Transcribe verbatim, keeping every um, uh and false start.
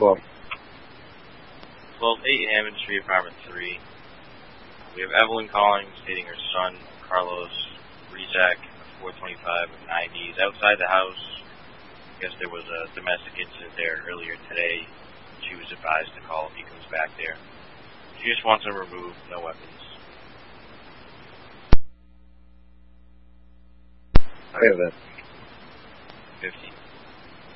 twelve. twelve eight Hammond Street, Apartment three. We have Evelyn calling, stating her son, Carlos Rizak, four twenty-five of ninety, is outside the house. I guess there was a domestic incident there earlier today. She was advised to call if he comes back there. She just wants him removed, no weapons. I have that. fifty.